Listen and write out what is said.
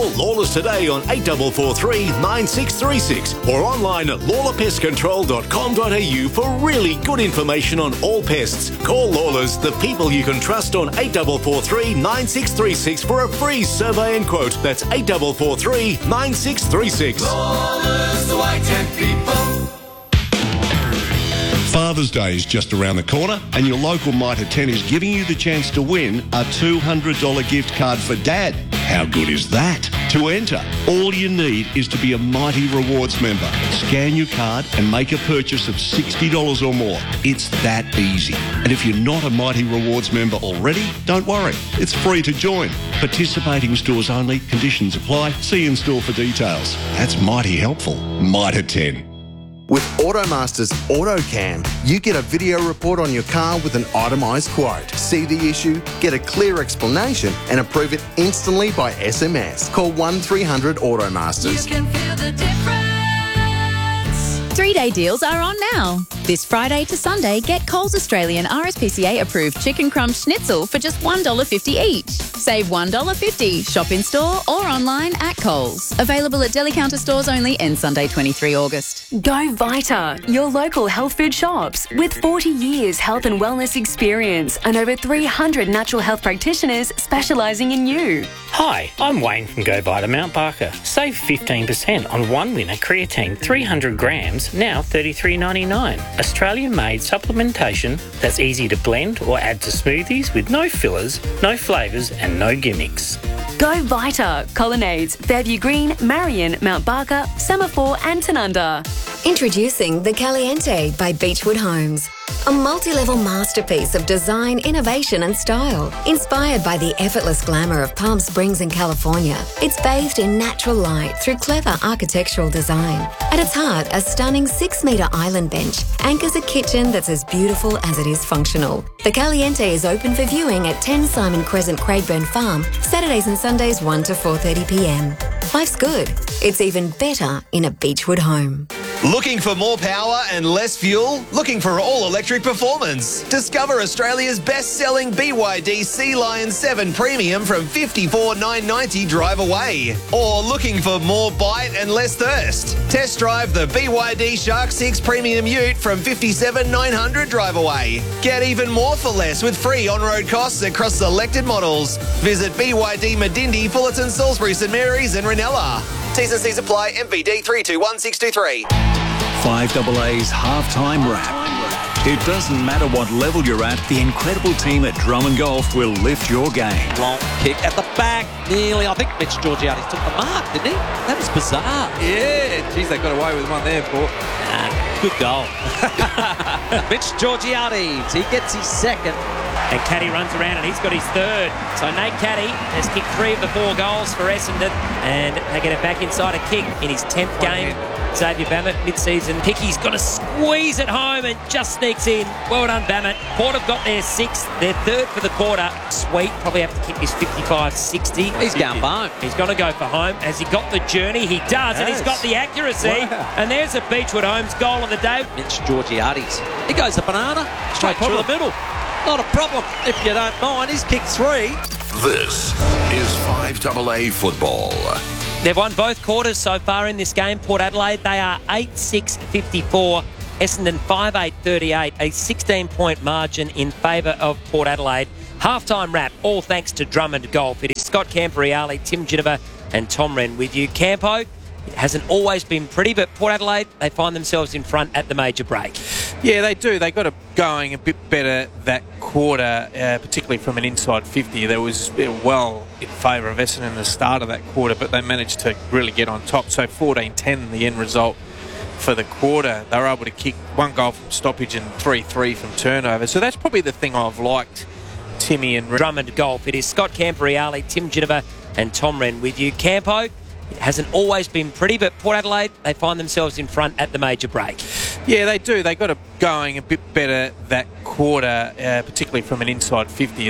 Call Lawless today on 8443 9636 or online at lawlerpestcontrol.com.au for really good information on all pests. Call Lawless, the people you can trust, on 8443 9636 for a free survey and quote. That's 8443 9636. Lawless, the white tent people. Father's Day is just around the corner and your local Mitre 10 is giving you the chance to win a $200 gift card for Dad. How good is that? To enter, all you need is to be a Mighty Rewards member. Scan your card and make a purchase of $60 or more. It's that easy. And if you're not a Mighty Rewards member already, don't worry. It's free to join. Participating stores only. Conditions apply. See in store for details. That's mighty helpful. Mitre 10. With Automasters AutoCam, you get a video report on your car with an itemised quote. See the issue, get a clear explanation and approve it instantly by SMS. Call 1300 Automasters. You can feel the difference. 3-day deals are on now. This Friday to Sunday, get Coles Australian RSPCA approved chicken crumb schnitzel for just $1.50 each. Save $1.50. Shop in store or online at Coles. Available at deli counter stores only, end Sunday 23 August. Go Vita, your local health food shops. With 40 years health and wellness experience and over 300 natural health practitioners specialising in you. Hi, I'm Wayne from Go Vita Mount Barker. Save 15% on one winner creatine 300 grams, now $33.99. Australian-made supplementation that's easy to blend or add to smoothies with no fillers, no flavours and no gimmicks. Go Vita, Colonnades, Fairview Green, Marion, Mount Barker, Semaphore and Tanunda. Introducing the Caliente by Beechwood Homes. A multi-level masterpiece of design, innovation and style. Inspired by the effortless glamour of Palm Springs in California, it's bathed in natural light through clever architectural design. At its heart, a stunning 6-metre island bench anchors a kitchen that's as beautiful as it is functional. The Caliente is open for viewing at 10 Simon Crescent, Craigburn Farm, Saturdays and Sundays 1 to 4:30pm. Life's good. It's even better in a Beechwood home. Looking for more power and less fuel? Looking for all-electric performance? Discover Australia's best-selling BYD Sea Lion 7 Premium from $54,990 drive away. Or looking for more bite and less thirst? Test drive the BYD Shark 6 Premium Ute from $57,900 drive away. Get even more for less with free on-road costs across selected models. Visit BYD Medindi, Fullerton, Salisbury, St Mary's and Ranella. T's and C's apply. MVD 321623. 5AA's halftime wrap. It doesn't matter what level you're at, the incredible team at Drummond Golf will lift your game. Long kick at the back, nearly. I think Mitch Georgiades took the mark, didn't he? That was bizarre. Yeah, geez, they got away with one there, Paul. Good goal. Mitch Georgiades, he gets his second. And Caddy runs around and he's got his third. So Nate Caddy has kicked 3 of the 4 goals for Essendon and they get it back inside a kick in his 10th game. Xavier Bammett, mid-season pick. He's got to squeeze it home and just sneaks in. Well done, Bammett. Port have got their 6th, their 3rd for the quarter. Sweet, probably have to kick this 55-60. He's going for home. He's going to go for home. Has he got the journey? He does, and he's got the accuracy. Wow. And there's a Beechwood Homes goal of the day. Mitch Georgiades. He goes a banana straight through the middle. Not a problem if you don't mind. He's kicked 3. This is 5AA football. They've won both quarters so far in this game. Port Adelaide, they are 8-6-54. Essendon 5-8-38. A 16-point margin in favour of Port Adelaide. Halftime wrap, all thanks to Drummond Golf. It is Scott Camporeale, Tim Ginniver and Tom Wren with you. Campo, it hasn't always been pretty, but Port Adelaide, they find themselves in front at the major break. Yeah, they do. They got it going a bit better that quarter, particularly from an inside 50. There was well in favour of Essendon in the start of that quarter, but they managed to really get on top. So 14-10, the end result for the quarter. They were able to kick 1 goal from stoppage and 3-3 from turnover. So that's probably the thing I've liked, Timmy and Drummond Golf. It is Scott Camporeale, Tim Ginniver and Tom Wren with you. Campo, it hasn't always been pretty, but Port Adelaide, they find themselves in front at the major break. Yeah, they do. They got it going a bit better that quarter, particularly from an inside 50.